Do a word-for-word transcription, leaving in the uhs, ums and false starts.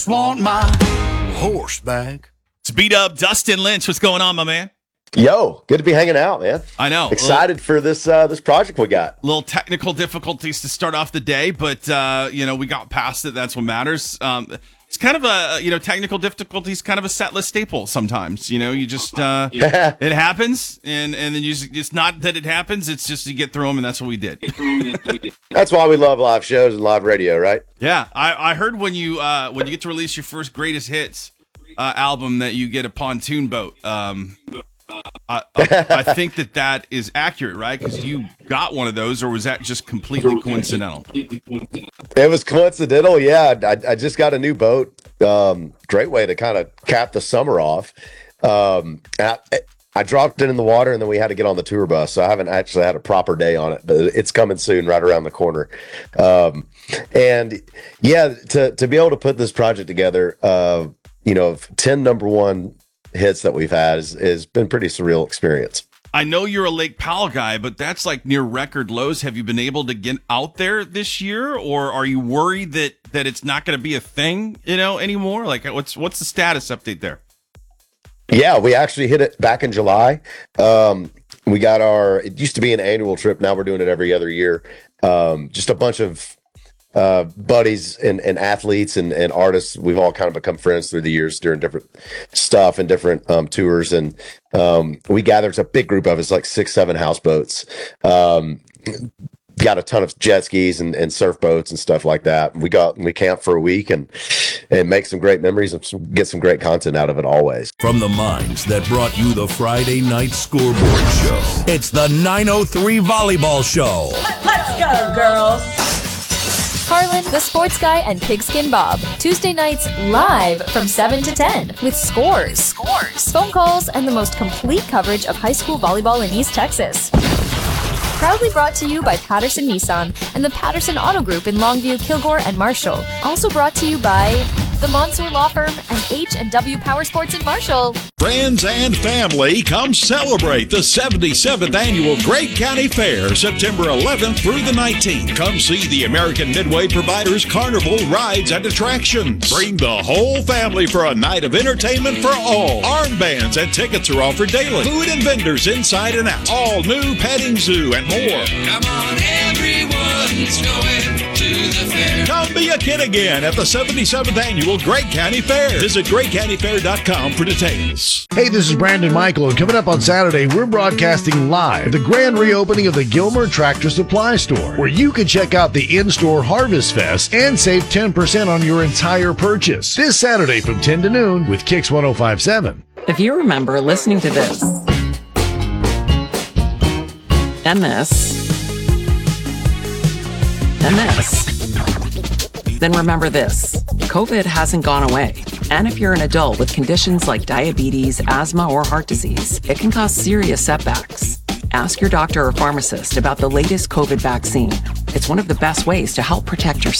Want my horse back. It's beat up Dustin Lynch. What's going on, my man? Yo, good to be hanging out, man. I know. Excited little, for this uh, this project we got. Little technical difficulties to start off the day, but uh, you know we got past it. That's what matters. Um, it's kind of a you know technical difficulties, kind of a set list staple. Sometimes you know you just uh, it happens, and and then you just, it's not that it happens. It's just you get through them, and that's what we did. That's why we love live shows and live radio, right? Yeah, I, I heard when you uh, when you get to release your first greatest hits uh, album that you get a pontoon boat. Um, I, I, I think that that is accurate, right? Because you got one of those, or was that just completely coincidental? It was coincidental, yeah. I, I just got a new boat. Um, great way to kind of cap the summer off. Um, I, I dropped it in the water, and then we had to get on the tour bus, so I haven't actually had a proper day on it, but it's coming soon, right around the corner. Um, and yeah, to to be able to put this project together, uh, you know, ten number one hits that we've had has, has been pretty surreal experience. I know you're a Lake Powell guy, but that's like near record lows. Have you been able to get out there this year, or are you worried that that it's not going to be a thing, you know, anymore? Like, what's what's the status update there? Yeah, we actually hit it back in July. Um, we got our, it used to be an annual trip. Now we're doing it every other year. Um, just a bunch of uh, buddies and, and athletes and, and artists. We've all kind of become friends through the years during different stuff and different um, tours. And um, we gathered, it's a big group of us, like six, seven houseboats. Um, got a ton of jet skis and, and surf boats and stuff like that. We got, we camped for a week and, and make some great memories and some, get some great content out of it always. From the minds that brought you the Friday night scoreboard show, it's the nine oh three Volleyball Show. Let's go, girls. Harlan, the Sports Guy, and Pigskin Bob. Tuesday nights live from seven to ten with scores, scores, phone calls, and the most complete coverage of high school volleyball in East Texas. Proudly brought to you by Patterson Nissan and the Patterson Auto Group in Longview, Kilgore, and Marshall. Also brought to you by the Monsoor Law Firm and H and W Power Sports in Marshall. Friends and family, come celebrate the seventy-seventh Annual Great County Fair, September eleventh through the nineteenth. Come see the American Midway Providers Carnival rides and attractions. Bring the whole family for a night of entertainment for all. Armbands and tickets are offered daily. Food and vendors inside and out. All new petting zoo and more. Come on, everyone's going to the fair. Come be a kid again at the seventy-seventh Annual Great County Fair. Visit great county fair dot com for details. Hey, this is Brandon Michael, and coming up on Saturday, we're broadcasting live the grand reopening of the Gilmer Tractor Supply Store, where you can check out the in-store Harvest Fest and save ten percent on your entire purchase. This Saturday from ten to noon with Kicks one oh five point seven. If you remember listening to this and this and this, then remember this. COVID hasn't gone away. And if you're an adult with conditions like diabetes, asthma, or heart disease, it can cause serious setbacks. Ask your doctor or pharmacist about the latest COVID vaccine. It's one of the best ways to help protect yourself.